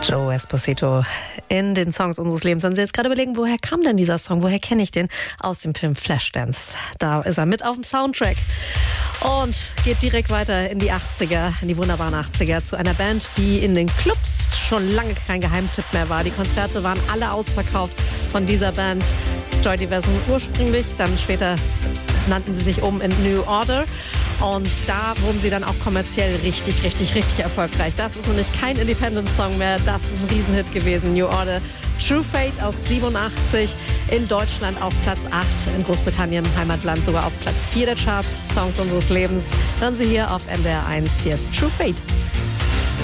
Joe Esposito in den Songs unseres Lebens. Wenn Sie jetzt gerade überlegen, woher kam denn dieser Song? Woher kenne ich den? Aus dem Film Flashdance. Da ist er mit auf dem Soundtrack. Und geht direkt weiter in die 80er, in die wunderbaren 80er, zu einer Band, die in den Clubs schon lange kein Geheimtipp mehr war. Die Konzerte waren alle ausverkauft von dieser Band. Joy Division ursprünglich, dann später nannten sie sich um in New Order. Und da wurden sie dann auch kommerziell richtig erfolgreich. Das ist nämlich kein Independent-Song mehr. Das ist ein Riesenhit gewesen. New Order, True Fate aus 87. In Deutschland auf Platz 8. In Großbritannien, Heimatland, sogar auf Platz 4 der Charts. Songs unseres Lebens. Hören Sie hier auf NDR 1. Hier ist True Fate.